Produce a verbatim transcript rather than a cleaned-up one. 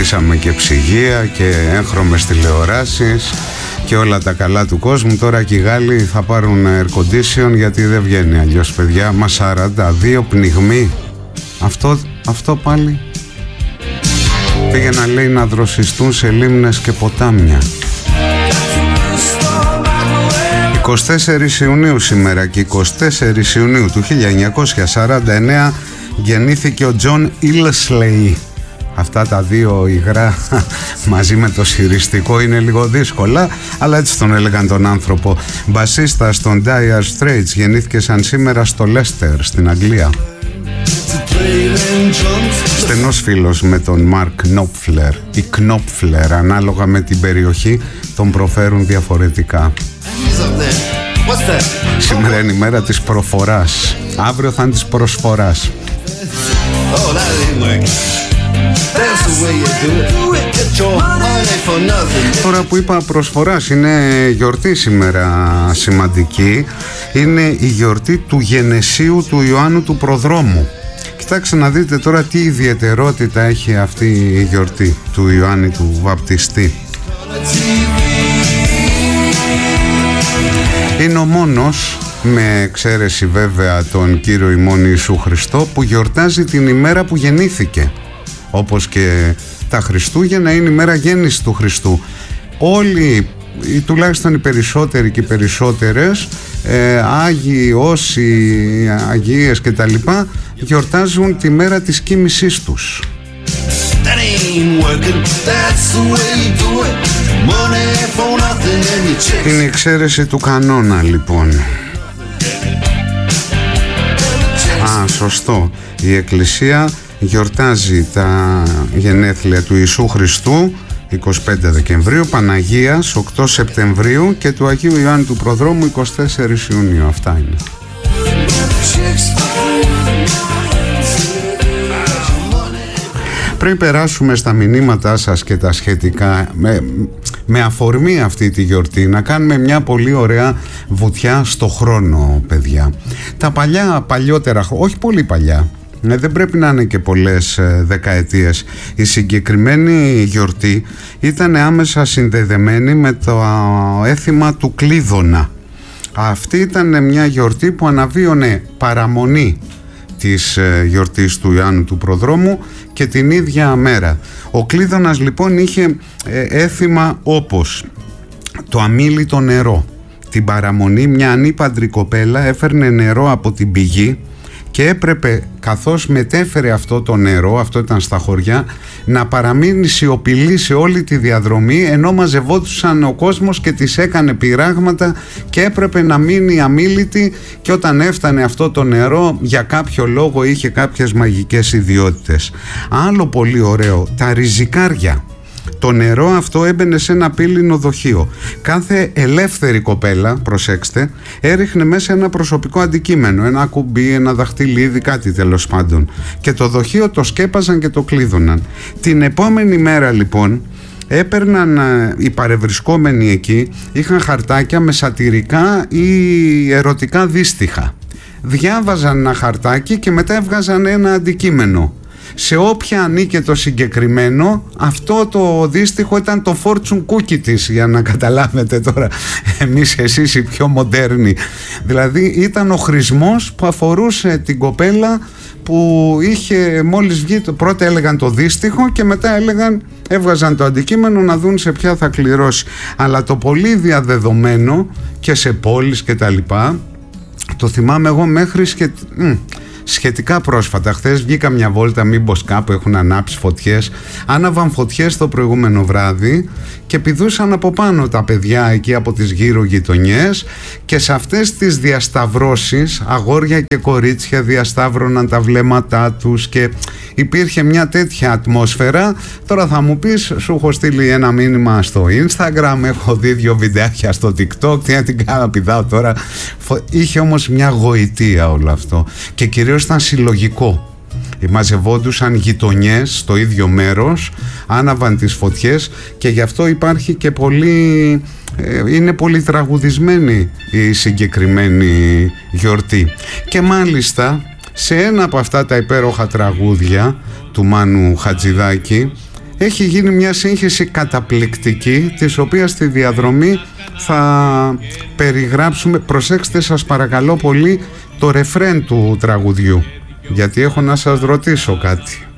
ζήσαμε και ψυγεία και έγχρωμες τηλεοράσεις και όλα τα καλά του κόσμου. Τώρα και οι Γάλλοι θα πάρουν air condition γιατί δεν βγαίνει αλλιώς, παιδιά. Μα σαράντα δύο πνιγμοί. Αυτό, αυτό πάλι πήγαιναν, λέει, να δροσιστούν σε λίμνες και ποτάμια. είκοσι τέσσερις Ιουνίου σήμερα, και είκοσι τέσσερις Ιουνίου του χίλια εννιακόσια σαράντα εννέα γεννήθηκε ο Τζον Ήλσλεϊ. Αυτά τα δύο υγρά μαζί με το συριστικό είναι λίγο δύσκολα, αλλά έτσι τον έλεγαν τον άνθρωπο. Μπασίστας των Dire Straits, γεννήθηκε σαν σήμερα στο Λέστερ στην Αγγλία. Στενός φίλος με τον Μαρκ Νόπφλερ ή Knopfler, ανάλογα με την περιοχή τον προφέρουν διαφορετικά. Σήμερα είναι η μέρα της προφοράς, αύριο θα είναι της προσφοράς. Τώρα που είπα προσφοράς, είναι γιορτή σήμερα σημαντική. Είναι η γιορτή του γενεσίου του Ιωάννου του Προδρόμου. Κοιτάξτε να δείτε τώρα τι ιδιαιτερότητα έχει αυτή η γιορτή του Ιωάννη του Βαπτιστή. Είναι ο μόνος, με εξαίρεση βέβαια τον Κύριο ημών Ιησού Χριστό, που γιορτάζει την ημέρα που γεννήθηκε. Όπως και τα Χριστούγεννα είναι η μέρα γέννησης του Χριστού. Όλοι, ή τουλάχιστον οι περισσότεροι και οι περισσότερες, ε, Άγιοι, όσοι, Αγίες και τα λοιπά, γιορτάζουν τη μέρα της κοίμησής τους. Είναι η εξαίρεση του κανόνα, λοιπόν. Α, σωστό. Η Εκκλησία γιορτάζει τα γενέθλια του Ιησού Χριστού εικοστή πέμπτη Δεκεμβρίου, Παναγίας οκτώ Σεπτεμβρίου και του Αγίου Ιωάννου του Προδρόμου εικοστή τέταρτη Ιουνίου. Αυτά είναι. Πριν περάσουμε στα μηνύματά σας και τα σχετικά, με, με αφορμή αυτή τη γιορτή, να κάνουμε μια πολύ ωραία βουτιά στο χρόνο, παιδιά. Τα παλιά, παλιότερα, όχι πολύ παλιά, δεν πρέπει να είναι και πολλές δεκαετίες, η συγκεκριμένη γιορτή ήταν άμεσα συνδεδεμένη με το έθιμα του Κλείδωνα. Αυτή ήταν μια γιορτή που αναβίωνε παραμονή της γιορτής του Ιωάννου του Προδρόμου και την ίδια μέρα. Ο Κλείδωνας λοιπόν είχε έθιμα όπως το αμίλητο νερό. Την παραμονή μια ανήπαντρη κοπέλα έφερνε νερό από την πηγή και έπρεπε, καθώς μετέφερε αυτό το νερό, αυτό ήταν στα χωριά, να παραμείνει σιωπηλή σε όλη τη διαδρομή, ενώ μαζευόντουσαν ο κόσμος και της έκανε πειράγματα και έπρεπε να μείνει αμίλητη, και όταν έφτανε αυτό το νερό για κάποιο λόγο είχε κάποιες μαγικές ιδιότητες. Άλλο πολύ ωραίο, τα ριζικάρια. Το νερό αυτό έμπαινε σε ένα πύληνο δοχείο. Κάθε ελεύθερη κοπέλα, προσέξτε, έριχνε μέσα ένα προσωπικό αντικείμενο, ένα κουμπί, ένα δαχτυλίδι, κάτι τέλος πάντων, και το δοχείο το σκέπαζαν και το κλείδωναν. Την επόμενη μέρα λοιπόν έπαιρναν οι παρευρισκόμενοι εκεί, είχαν χαρτάκια με σατιρικά ή ερωτικά δύστιχα. Διάβαζαν ένα χαρτάκι και μετά έβγαζαν ένα αντικείμενο. Σε όποια ανήκε το συγκεκριμένο, αυτό το δύστιχο ήταν το fortune cookie της, για να καταλάβετε τώρα εμείς εσείς οι πιο μοντέρνοι. Δηλαδή ήταν ο χρησμός που αφορούσε την κοπέλα που είχε μόλις βγει. Πρώτα έλεγαν το δύστιχο και μετά έλεγαν, έβγαζαν το αντικείμενο να δουν σε ποια θα κληρώσει. Αλλά το πολύ διαδεδομένο και σε πόλεις και τα λοιπά, το θυμάμαι εγώ μέχρι σχε... σχετικά πρόσφατα. Χθες βγήκα μια βόλτα, μήπως κάπου έχουν ανάψει φωτιές. Άναβαν φωτιές το προηγούμενο βράδυ και πηδούσαν από πάνω τα παιδιά εκεί από τις γύρω γειτονιές, και σε αυτές τις διασταυρώσεις αγόρια και κορίτσια διασταύρωναν τα βλέμματά τους και υπήρχε μια τέτοια ατμόσφαιρα. Τώρα θα μου πεις, σου έχω στείλει ένα μήνυμα στο Instagram, έχω δει δύο βιντεάκια στο TikTok, τι να την κάνω, πηδάω τώρα. Είχε όμως μια γοητεία όλο αυτό και κυρίως ήταν συλλογικό. Μαζευόντουσαν γειτονιές στο ίδιο μέρος, άναβαν τις φωτιές, και γι' αυτό υπάρχει και πολύ, είναι πολύ τραγουδισμένη η συγκεκριμένη γιορτή. Και μάλιστα σε ένα από αυτά τα υπέροχα τραγούδια του Μάνου Χατζηδάκη έχει γίνει μια σύγχυση καταπληκτική, της οποίας στη διαδρομή θα περιγράψουμε. Προσέξτε σας παρακαλώ πολύ το ρεφρέν του τραγουδιού, γιατί έχω να σας ρωτήσω κάτι.